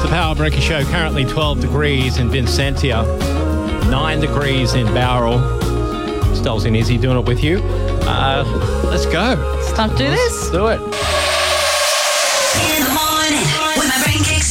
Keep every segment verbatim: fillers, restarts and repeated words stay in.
The Power Breaker Show, currently twelve degrees in Vincentia, nine degrees in Bowral. Stoles and Izzy doing it with you. Uh, let's go. It's time to do this. Let's do it. In the morning, when my brain kicks.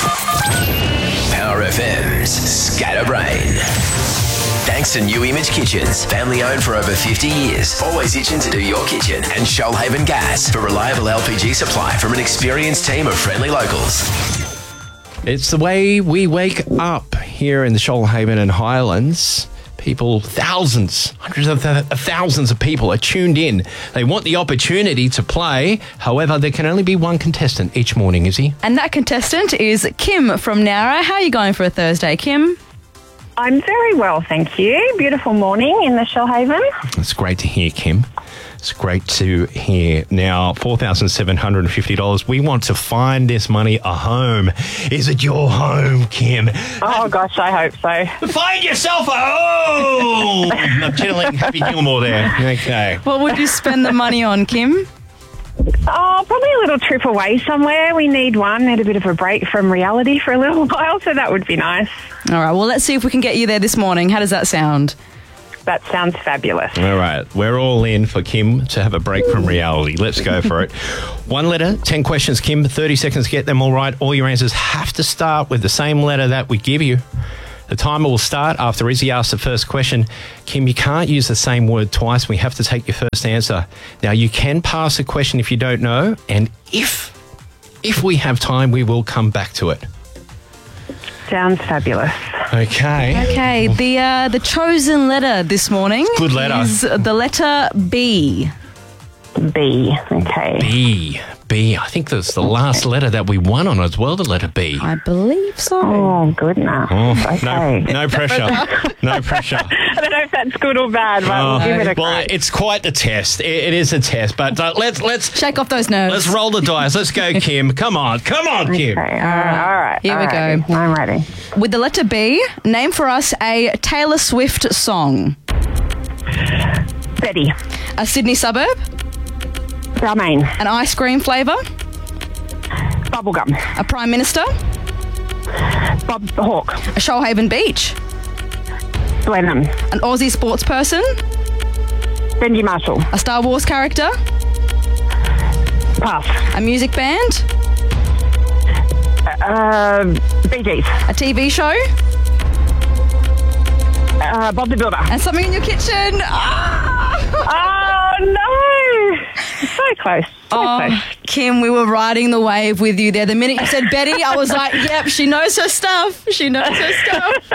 Power F M's Scatterbrain. Thanks to New Image Kitchens, family owned for over fifty years. Always itching to do your kitchen. And Shoalhaven Gas for reliable L P G supply from an experienced team of friendly locals. It's the way we wake up here in the Shoalhaven and Highlands. People, thousands, hundreds of th- thousands of people are tuned in. They want the opportunity to play. However, there can only be one contestant each morning, Izzy. And that contestant is Kim from Nowra. How are you going for a Thursday, Kim? I'm very well, thank you. Beautiful morning in the Shoalhaven. It's great to hear, Kim. It's great to hear. Now, four thousand seven hundred fifty dollars. We want to find this money a home. Is it your home, Kim? Oh, gosh, I hope so. Find yourself a home! I'm channeling Happy Gilmore there. Okay. What would you spend the money on, Kim? Oh, probably a little trip away somewhere. We need one. Need a bit of a break from reality for a little while, so that would be nice. All right, well, let's see if we can get you there this morning. How does that sound? That sounds fabulous. All right. We're all in for Kim to have a break from reality. Let's go for it. One letter, ten questions, Kim. thirty seconds to get them all right. All your answers have to start with the same letter that we give you. The timer will start after Izzy asks the first question. Kim, you can't use the same word twice. We have to take your first answer. Now, you can pass a question if you don't know, and if if we have time, we will come back to it. Sounds fabulous. Okay. Okay, the uh, the chosen letter this morning Good letter. is the letter B. B. Okay. B. B. I think that's the last letter that we won on as well, the letter B. I believe so. Oh, goodness. Oh, okay. no, no pressure. No pressure. I don't know if that's good or bad, but Oh, we'll give it a well, crack. it's quite the test. It, it is a test, but uh, let's let's Shake off those nerves. let's roll the dice. Let's go, Kim. Come on, come on, Kim. Okay, all right, all right. Here we all righty. go. I'm ready. With the letter B, name for us a Taylor Swift song. Betty. A Sydney suburb. Balmain. An ice cream flavour. Bubblegum. A Prime Minister. Bob the Hawk. A Shoalhaven Beach. Blenheim. An Aussie sports person. Benji Marshall. A Star Wars character. Pass. A music band. Uh, Bee Gees. A T V show. Uh, Bob the Builder. And something in your kitchen. Ah! Oh, no. So close. So Oh, close. Kim, we were riding the wave with you there. The minute you said Betty, I was like, yep, she knows her stuff. She knows her stuff.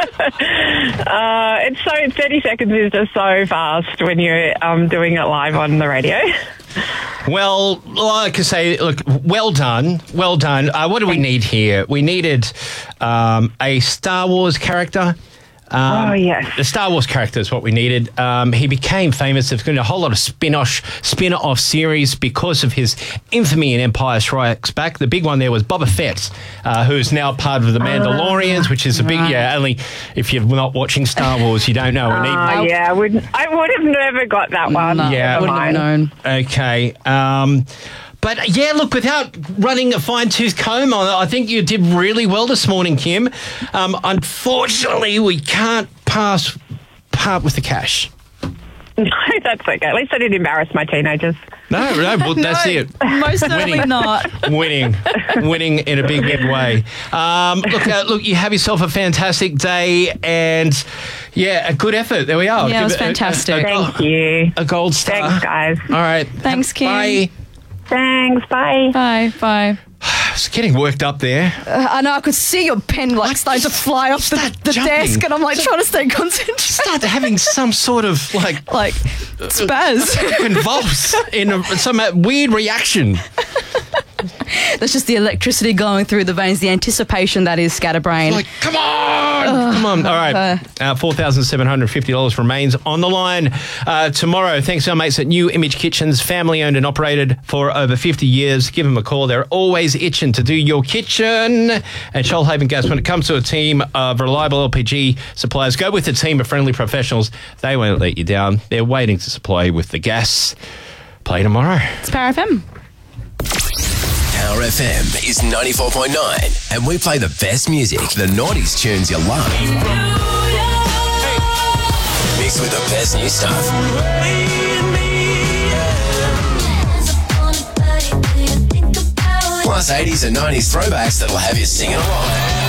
Uh, it's so thirty seconds is just so fast when you're um, doing it live on the radio. Well, like I say, look, well done, well done. Uh, what do we need here? We needed um, a Star Wars character. Um, Oh, yes. The Star Wars character is what we needed. Um, he became famous. There's been a whole lot of spin-off, spin-off series because of his infamy in Empire Strikes Back. The big one there was Boba Fett, uh, who's now part of the Mandalorians, which is a big, yeah, only if you're not watching Star Wars, you don't know. And Oh, even- yeah, I would, I would have never got that one. No, Yeah. I wouldn't have known. Okay. Um, but yeah, look, without running a fine-tooth comb on it, I think you did really well this morning, Kim. Um, unfortunately, we can't pass part with the cash. No, that's okay. At least I didn't embarrass my teenagers. No, no, well, that's No, it. Most certainly Winning. not. Winning, winning in a big, big way. Um, look, uh, look, you have yourself a fantastic day, and yeah, a good effort. There we are. Yeah, it was Give a- a- fantastic. A, Thank you. a gold star. Thanks, guys. All right. Thanks, Kim. Bye. Thanks. Bye. Bye, bye. I was getting worked up there. Uh, I know, I could see your pen like starting to fly off the, Start the jumping. desk, and I'm like trying to stay concentrated. Start having some sort of like Like, spaz. convulse in a, some uh, weird reaction. That's just the electricity going through the veins, the anticipation that is scatterbrain. Like, come on, come on. All right, uh, four thousand seven hundred fifty dollars remains on the line uh, tomorrow. Thanks to our mates at New Image Kitchens, family owned and operated for over fifty years. Give them a call. They're always itching to do your kitchen. And Shoalhaven Gas, when it comes to a team of reliable L P G suppliers, go with a team of friendly professionals. They won't let you down. They're waiting to supply you with the gas. Play tomorrow. It's Power F M. Power F M is ninety-four point nine, and we play the best music, the noughties tunes you love, mixed with the best new stuff. Plus eighties and nineties throwbacks that'll have you singing along.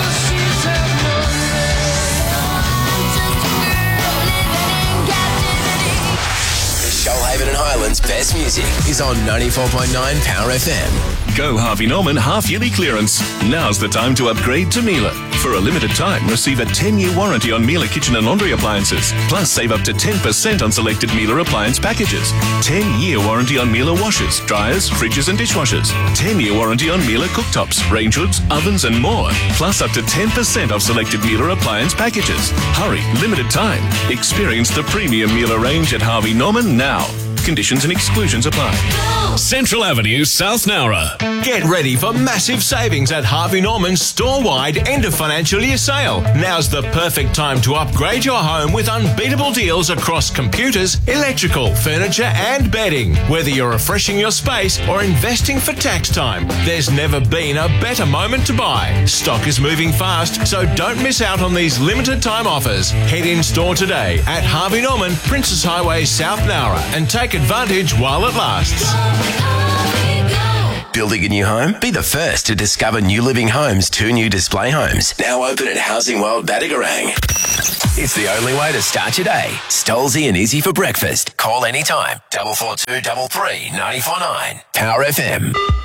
Shoalhaven and Highlands' best music is on ninety-four point nine Power F M. Go Harvey Norman half-yearly clearance. Now's the time to upgrade to Miele. For a limited time, receive a ten-year warranty on Miele kitchen and laundry appliances. Plus, save up to ten percent on selected Miele appliance packages. ten-year warranty on Miele washers, dryers, fridges and dishwashers. ten-year warranty on Miele cooktops, range hoods, ovens and more. Plus, up to ten percent off selected Miele appliance packages. Hurry, limited time. Experience the premium Miele range at Harvey Norman now. Conditions and exclusions apply. Central Avenue, South Nowra. Get ready for massive savings at Harvey Norman's store-wide end of financial year sale. Now's the perfect time to upgrade your home with unbeatable deals across computers, electrical, furniture and bedding. Whether you're refreshing your space or investing for tax time, there's never been a better moment to buy. Stock is moving fast, so don't miss out on these limited time offers. Head in store today at Harvey Norman, Princess Highway, South Nowra, and take advantage while it lasts. Building a new home? Be the first to discover New Living Homes' two new display homes, now open at Housing World Badagarang. It's the only way to start your day. Stolzy and easy for breakfast. Call anytime. double four two double three nine four nine. Power F M.